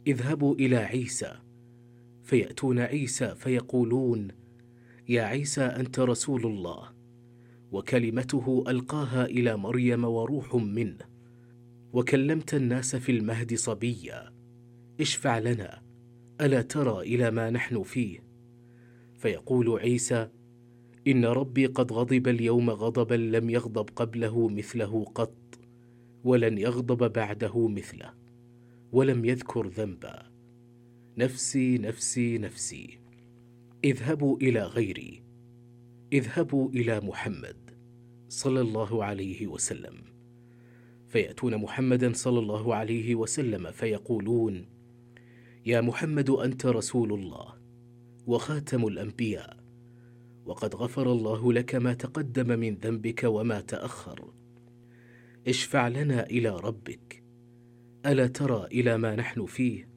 اذهبوا إلى عيسى. فيأتون عيسى فيقولون: يا عيسى أنت رسول الله، وكلمته ألقاها إلى مريم وروح منه، وكلمت الناس في المهد صبيا، اشفع لنا، ألا ترى إلى ما نحن فيه؟ فيقول عيسى: إن ربي قد غضب اليوم غضبا لم يغضب قبله مثله قط، ولن يغضب بعده مثله، ولم يذكر ذنبا. نفسي نفسي نفسي. اذهبوا إلى غيري، اذهبوا إلى محمد صلى الله عليه وسلم. فيأتون محمدا صلى الله عليه وسلم فيقولون: يا محمد أنت رسول الله وخاتم الأنبياء، وقد غفر الله لك ما تقدم من ذنبك وما تأخر، اشفع لنا إلى ربك، ألا ترى إلى ما نحن فيه؟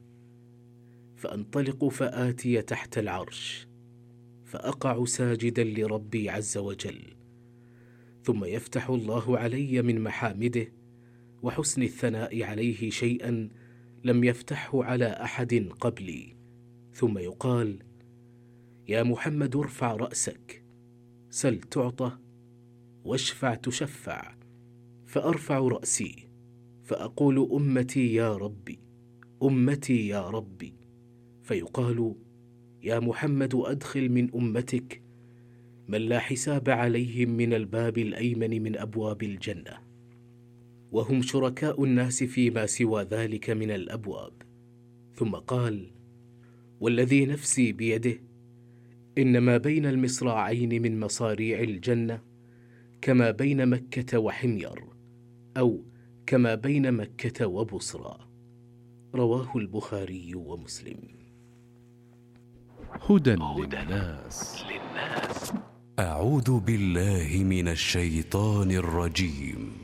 فأنطلق فآتي تحت العرش، فأقع ساجدا لربي عز وجل، ثم يفتح الله علي من محامده وحسن الثناء عليه شيئا لم يفتحه على أحد قبلي، ثم يقال: يا محمد ارفع رأسك، سل تعطى، واشفع تشفع. فأرفع رأسي فأقول: أمتي يا ربي، أمتي يا ربي. فيقال: يا محمد أدخل من أمتك من لا حساب عليهم من الباب الأيمن من أبواب الجنة، وهم شركاء الناس فيما سوى ذلك من الأبواب. ثم قال: والذي نفسي بيده إن ما بين المصراعين من مصاريع الجنة كما بين مكة وحمير، أو كما بين مكة وبصرى. رواه البخاري ومسلم. هدى للناس. أعوذ بالله من الشيطان الرجيم.